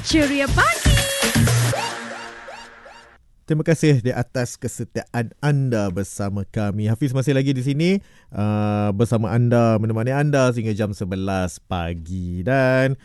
Ceria Pagi. Terima kasih di atas kesetiaan anda bersama kami. Hafiz masih lagi di sini bersama anda, menemani anda sehingga jam 11 pagi. Dan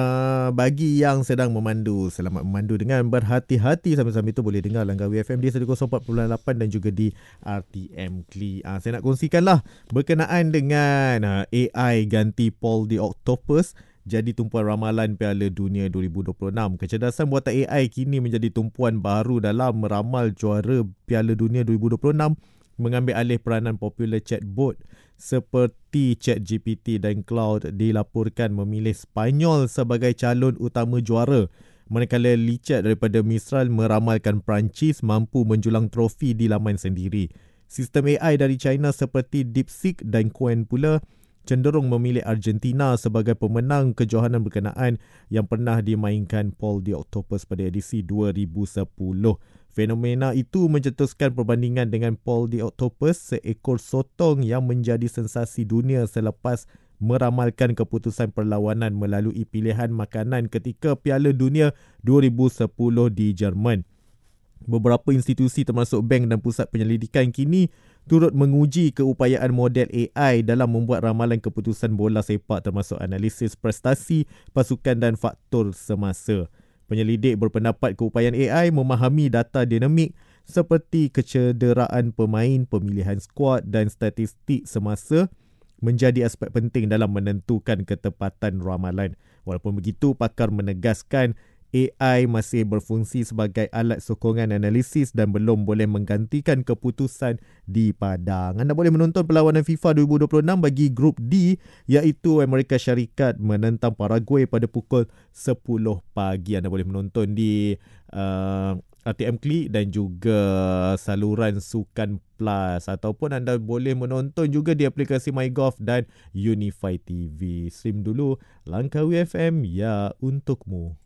bagi yang sedang memandu, selamat memandu dengan berhati-hati. Sambil-sambil itu boleh dengar Langkawi FM di 104.8 dan juga di RTM Kli. Saya nak kongsikanlah berkenaan dengan AI ganti Paul the Octopus jadi tumpuan ramalan Piala Dunia 2026. Kecerdasan buatan AI kini menjadi tumpuan baru dalam meramal juara Piala Dunia 2026, mengambil alih peranan popular chatbot seperti ChatGPT dan Claude dilaporkan memilih Sepanyol sebagai calon utama juara. Manakala Lichat daripada Mistral meramalkan Perancis mampu menjulang trofi di laman sendiri. Sistem AI dari China seperti DeepSeek dan Qwen pula cenderung memilih Argentina sebagai pemenang kejohanan berkenaan yang pernah dimainkan Paul the Octopus pada edisi 2010. Fenomena itu mencetuskan perbandingan dengan Paul the Octopus, seekor sotong yang menjadi sensasi dunia selepas meramalkan keputusan perlawanan melalui pilihan makanan ketika Piala Dunia 2010 di Jerman. Beberapa institusi termasuk bank dan pusat penyelidikan kini turut menguji keupayaan model AI dalam membuat ramalan keputusan bola sepak termasuk analisis prestasi pasukan dan faktor semasa. Penyelidik berpendapat keupayaan AI memahami data dinamik seperti kecederaan pemain, pemilihan skuad dan statistik semasa menjadi aspek penting dalam menentukan ketepatan ramalan. Walaupun begitu, pakar menegaskan AI masih berfungsi sebagai alat sokongan analisis dan belum boleh menggantikan keputusan di padang. Anda boleh menonton perlawanan FIFA 2026 bagi Grup D, iaitu Amerika Syarikat menentang Paraguay pada pukul 10 pagi. Anda boleh menonton di RTM Kli dan juga saluran Sukan Plus, ataupun anda boleh menonton juga di aplikasi MyGolf dan Unify TV. Stream dulu Langkawi FM, ya untukmu.